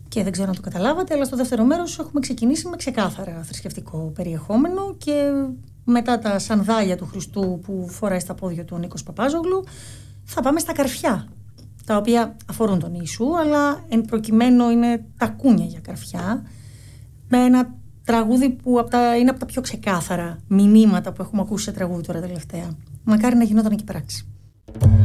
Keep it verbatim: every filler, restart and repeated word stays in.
Και δεν ξέρω αν το καταλάβατε, αλλά στο δεύτερο μέρος έχουμε ξεκινήσει με ξεκάθαρα θρησκευτικό περιεχόμενο και μετά τα σανδάλια του Χριστού που φοράει στα πόδια του ο Νίκος Παπάζογλου, θα πάμε στα καρφιά, τα οποία αφορούν τον Ιησού, αλλά εν προκειμένου είναι τα κούνια για καρφιά, με ένα τραγούδι που από τα, είναι από τα πιο ξεκάθαρα μηνύματα που έχουμε ακούσει σε τραγούδι τώρα τελευταία. Μακάρι να γινόταν και πράξη.